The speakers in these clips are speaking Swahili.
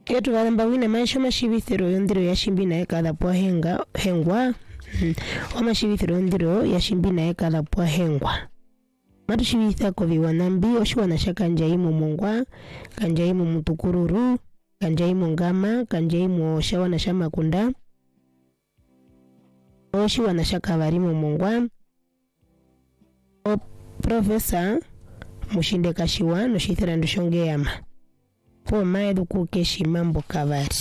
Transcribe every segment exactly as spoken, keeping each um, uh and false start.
Yetu valamba wina maisho mashivithiro yondiro ya shimbi na eka la pwa henga hengwa o mashivithiro yondiro ya shimbi na eka la pwa hengwa matu shivitha ko viwanambi oshiwana shaka njaimu mongwa kanjaimu mutukururu kanjaimu ngama kanjaimu shawana shamakunda oshiwana shaka varimu mongwa o profesa mushinde kashiwa no shithira ndushonge yama po maedu kukeshi mambo kavari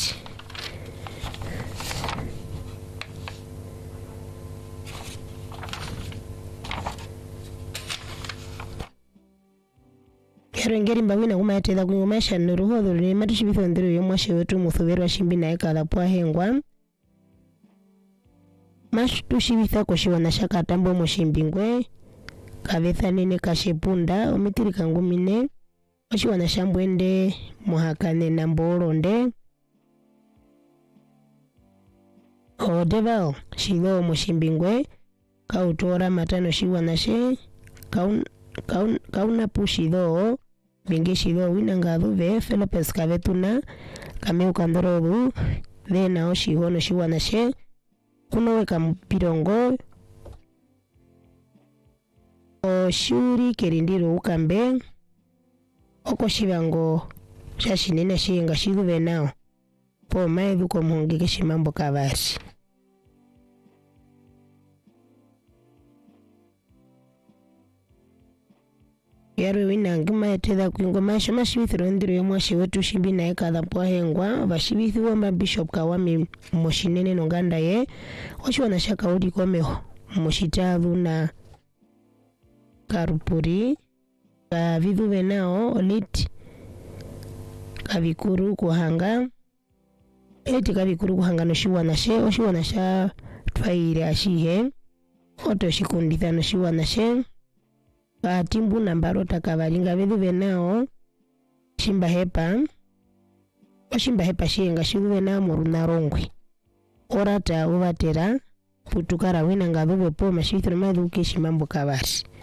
Yarengeri mbawina kumayatela kunyumasha nuruhodho ni matushibitho ndiru yomwashe wetu muthuverwa shimbi na eka la pwa hengwa matushibitha koshiwana shaka tambo moshimbingwe kavetha nene kashepunda omitiri kangumine oshiwana shambwende muhakane na mbolonde odeval shilo moshimbingwe kautora matano shiwana she kaun, kaun, kauna pushilo binge shilo winanga dhuve Philippines kavetuna kameu kandorobu vena oshihono shiwana she kunoweka mpirongo o shuri kerindiro ukambe oko shivango shashinene shinga shiluve nao po maedu ko mhongike shimambo kavari yaro wina ngima yatela kuingo masho mashibithiro ndiro yomwashe wetu shimbi na eka la pwa hengwa bashibithi wa bishop kawami moshinene nonganda ye oshiwana shaka udi komeho moshitavu na karupuri ka vidhuve nao olit kavikuru kuhanga eti kavikuru kuhanga no shiwana she oshiwana sha twaire ashihe oto shikunditha no shiwana she katimbu nambaro takavalinga vidhuve nao shimba hepa oshimba hepa shienga shidhuve nao morunarongwe orata uvatera putukara wina ngadhuve po mashithiro madhuke shimambo kavari